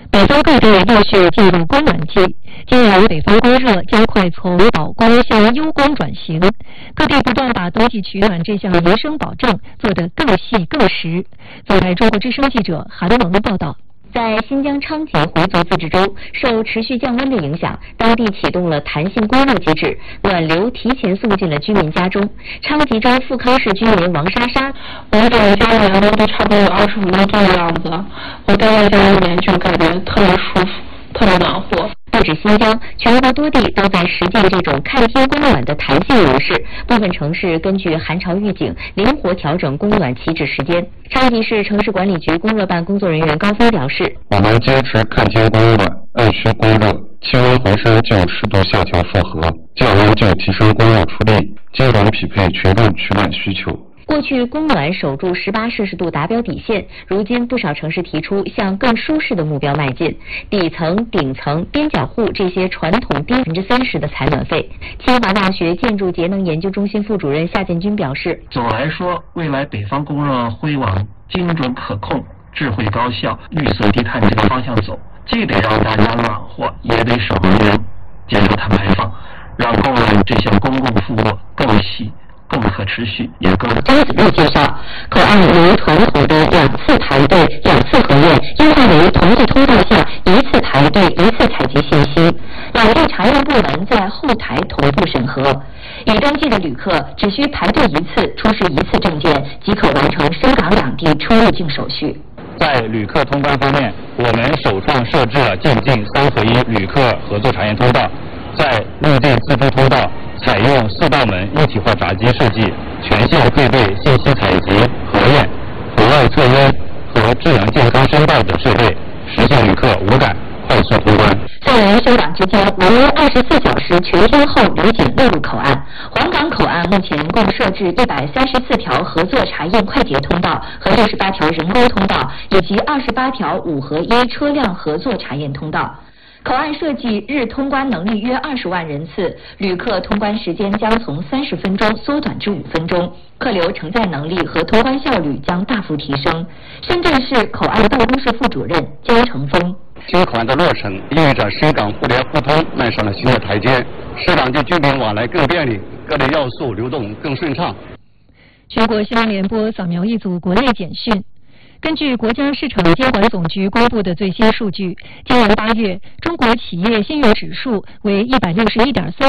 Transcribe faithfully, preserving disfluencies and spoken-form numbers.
北方各地陆续进入供暖季，今年北方供热加快从保供向优供转型，各地不断把冬季取暖这项民生保障做得更细更实。总台中国之声记者韩萌报道。 在新疆昌吉回族自治州，受持续降温的影响，当地启动了弹性供热机制，暖流提前送进了居民家中。昌吉州富康市居民王莎莎， 我们整个家里面温度差不多有二十五度的样子，我待在家里面就感觉特别舒服，特别暖和。 不止新疆，全国多地都在实践这种看天供暖的弹性模式。部分城市根据寒潮预警，灵活调整供暖起止时间。昌吉市城市管理局供热办工作人员高峰表示：“ 我们坚持看天供暖，按需供热，气温回升就适度下调负荷，降温就提升供热出力，精准匹配群众取暖需求。” 过去供暖守住十八摄氏度达标底线，如今不少城市提出向更舒适的目标迈进。底层、顶层、边角户这些传统低百分之三十的采暖费。清华大学建筑节能研究中心副主任夏建军表示：“ 总的来说，未来北方供热会往精准可控、智慧高效、绿色低碳这个方向走，既得让大家暖和，也得省能源、减少碳排放，让供暖这项公共服务更细。”更可持续，也更。 张子路介绍，口岸由传统的两次排队、两次核验，优化为同一通道下一次排队、一次采集信息，两地查验部门在后台同步审核。已登记的旅客只需排队一次，出示一次证件，即可完成深港两地出入境手续。 在旅客通关方面，我们首创设置了进境三合一旅客合作查验通道，在入境自助通道采用四道门一体化闸机设计，全线配备信息采集、核验、红外测温和智能健康申报等设备，实现旅客无感快速通关。 在人香港之间，每日二十四小时全天候离检陆路口岸。黄港口岸目前共设置一百三十四条合作查验快捷通道和六十八条人工通道，以及二十八条五合一车辆合作查验通道。口岸设计日通关能力约二十万人次，旅客通关时间将从三十分钟缩短至五分钟，客流承载能力和通关效率将大幅提升。深圳市口岸办公室副主任江成峰： 新口岸的落成，意味着深港互联互通迈上了新的台阶，使两地居民往来更便利，各类要素流动更顺畅。 全国新闻联播扫描一组国内简讯。根据国家市场监管总局公布的最新数据，今年八月，中国企业信用指数为一百六十一点三。